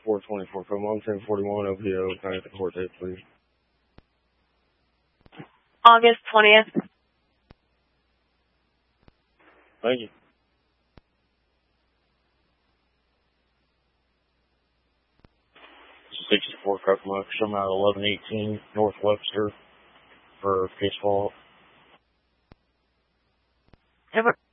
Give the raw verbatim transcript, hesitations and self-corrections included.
four twenty-four. Come on, ten forty-one O P O. Can I get the court date, please? August twentieth. Thank you. sixty-four Cucamonga, come out eleven eighteen North Webster for case fault. Over.